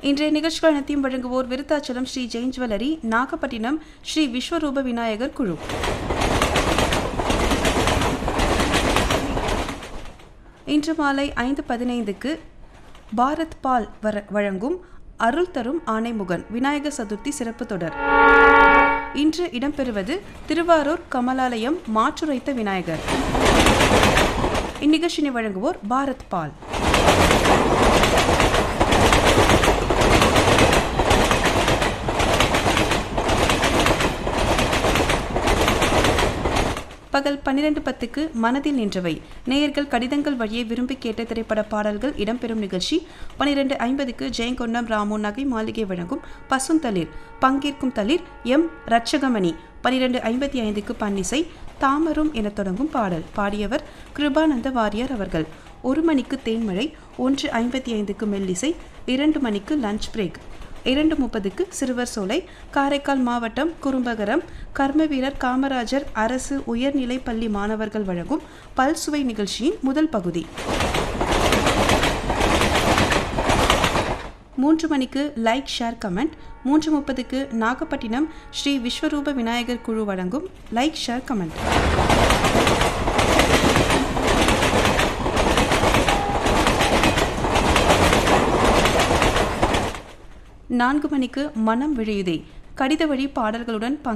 இன்றைய நிகழ்ச்சிகள் அனைத்தையும் வழங்குவோர் விருத்தாச்சலம் ஸ்ரீ ஜெயின் ஜுவல்லரி, நாகப்பட்டினம் ஸ்ரீ விஸ்வரூப விநாயகர் குழு. இன்று மாலை 5:15க்கு பாரத் பால் வழங்கும் அருள் தரும் ஆனைமுகன் விநாயகர் சதுர்த்தி சிறப்பு தொடர். இன்று இடம்பெறுவது திருவாரூர் கமலாலயம் மாற்றுரைத்த விநாயகர். இந்நிகழ்ச்சியை வழங்குவோர் பாரத் பால். பகல் 12:10க்கு மனதில் நின்றவை, நேயர்கள் கடிதங்கள் வழியே விரும்பி கேட்ட திரைப்பட பாடல்கள் இடம்பெறும் நிகழ்ச்சி. 12:50க்கு ஜெயங்கொண்டம் ராமு நகை மாளிகை வழங்கும் பசுந்தளிர், பங்கேற்கும் தளிர் எம் ரட்சகமணி. 12:55க்கு பன்னிசை, தாமரும் என தொடங்கும் பாடல், பாடியவர் கிருபானந்த வாரியார் அவர்கள். 1 மணிக்கு தேன்மழை, 1:55க்கு மெல்லிசை, 2 மணிக்கு லஞ்ச் பிரேக், 2:30க்கு சிறுவர் சோலை. காரைக்கால் மாவட்டம் குறும்பகரம் கர்மவீரர் காமராஜர் அரசு உயர்நிலை பள்ளி மாணவர்கள் வழங்கும் பல்சுவை நிகழ்ச்சியின் முதல் பகுதி. 3 மணிக்கு like share comment, 3:30க்கு Nagapattinam Sri விஸ்வரூப விநாயகர் குழு வழங்கும் லைக் ஷேர் கமெண்ட். 4 மணிக்கு மனம் விழையுதே, கடித வழி பாடல்களுடன்